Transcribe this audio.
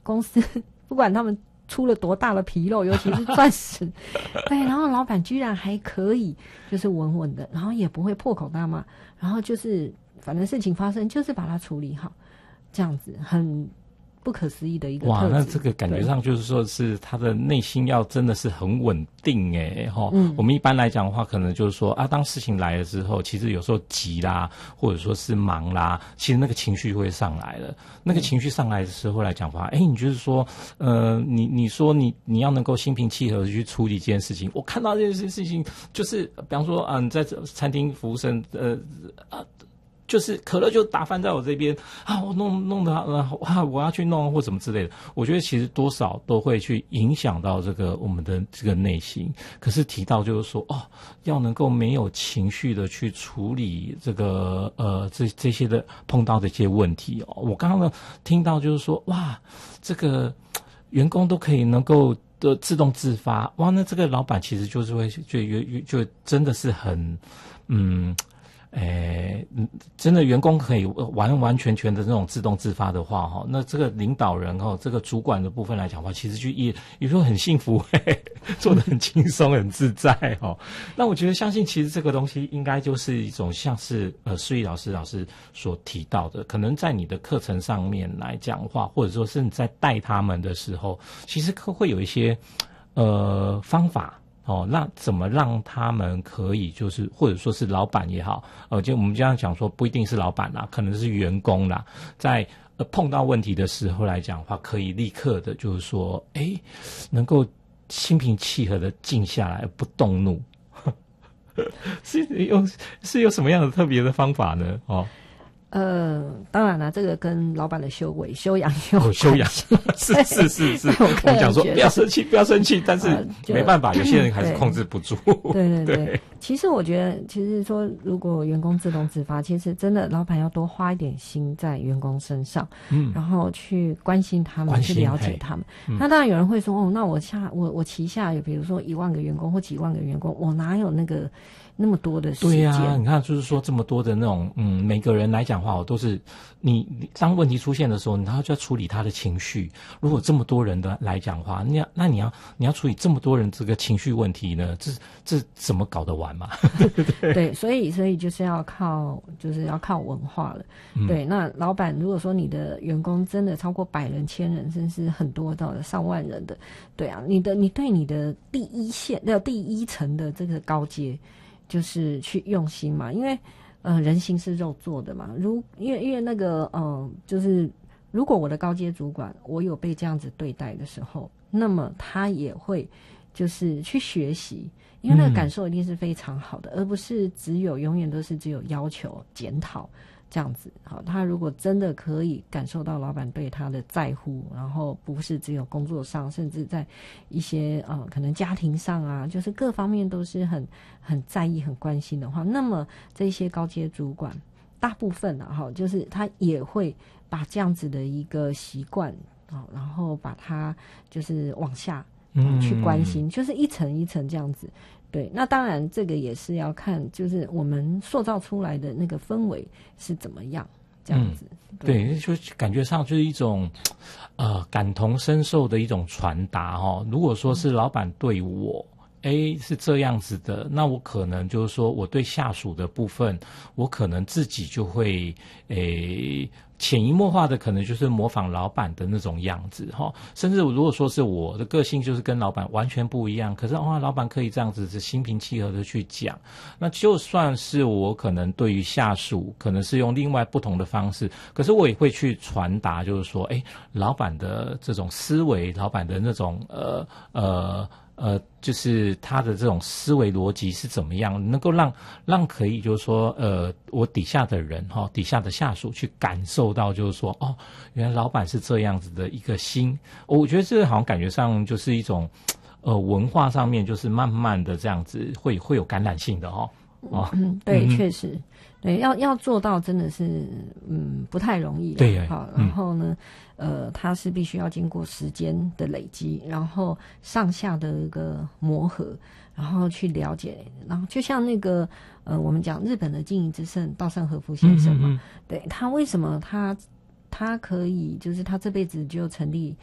公司不管他们出了多大的纰漏，尤其是钻石，对，然后老板居然还可以就是稳稳的，然后也不会破口大骂，然后就是反正事情发生就是把它处理好，这样子很不可思议的一个特质。 哇，那这个感觉上就是说是他的内心要真的是很稳定齁我们一般来讲的话，可能就是说啊，当事情来了之后，其实有时候急啦，或者说是忙啦，其实那个情绪会上来了。那个情绪上来的时候来讲的话，你就是说，你说你要能够心平气和的去处理这件事情。我看到这件事情，就是比方说你在餐厅服务生就是可乐就打翻在我这边啊，我弄的我要去弄或什么之类的。我觉得其实多少都会去影响到这个我们的这个内心。可是提到就是说要能够没有情绪的去处理这个这些的碰到的一些问题我刚刚呢听到就是说哇，这个员工都可以能够的自动自发，哇，那这个老板其实就是会就真的是很真的员工可以完完全全的那种自动自发的话那这个领导人这个主管的部分来讲的话，其实就也说很幸福做得很轻松很自在那我觉得相信其实这个东西应该就是一种像是诗怡老师所提到的，可能在你的课程上面来讲的话，或者说是你在带他们的时候，其实会有一些方法那怎么让他们可以就是或者说是老板也好就我们这样讲说不一定是老板啦，可能是员工啦，在碰到问题的时候来讲的话，可以立刻的就是说能够心平气和的静下来不动怒是有什么样的特别的方法呢当然啦，这个跟老板的修养有关系。 修养是。我们讲说不要生气，但是没办法，有些人还是控制不住。 对。其实我觉得，其实说如果员工自动自发，其实真的老板要多花一点心在员工身上，然后去关心他们，去了解他们。那当然有人会说，那我旗下有比如说1万个员工或几万个员工，我哪有那么多的时间？对啊，你看，就是说这么多的那种，每个人来讲的话，都是你当问题出现的时候，然后就要处理他的情绪。如果这么多人的来讲的话，那你要处理这么多人这个情绪问题呢？这怎么搞得完嘛？ 对，所以就是要靠文化了。对，那老板如果说你的员工真的超过100人、1000人，甚至很多到了上万人的，对啊，你对你的第一层的这个高阶。就是去用心嘛，因为人心是肉做的嘛。因为那个就是如果我的高阶主管我有被这样子对待的时候，那么他也会就是去学习，因为那个感受一定是非常好的，而不是永远都是只有要求检讨这样子。好，他如果真的可以感受到老板对他的在乎，然后不是只有工作上，甚至在一些可能家庭上啊，就是各方面都是很在意、很关心的话，那么这些高阶主管大部分就是他也会把这样子的一个习惯然后把它就是往下去关心，就是一层一层这样子。对，那当然这个也是要看，就是我们塑造出来的那个氛围是怎么样，这样子。 对，就感觉上就是一种感同身受的一种传达如果说是老板对我是这样子的，那我可能就是说我对下属的部分，我可能自己就会潜移默化的可能就是模仿老板的那种样子甚至如果说是我的个性就是跟老板完全不一样，可是老板可以这样子是心平气和的去讲，那就算是我可能对于下属可能是用另外不同的方式，可是我也会去传达，就是说老板的这种思维，老板的那种就是他的这种思维逻辑是怎么样，能够让可以就是说我底下的人底下的下属去感受到，就是说原来老板是这样子的一个心。我觉得这好像感觉上就是一种文化上面就是慢慢的这样子会有感染性的对，确实。对，要做到真的是不太容易。 对， 好，然后呢它是必须要经过时间的累积，然后上下的一个磨合，然后去了解，然后就像那个我们讲日本的经营之圣稻盛和夫先生嘛，对，他为什么他可以就是他这辈子就成立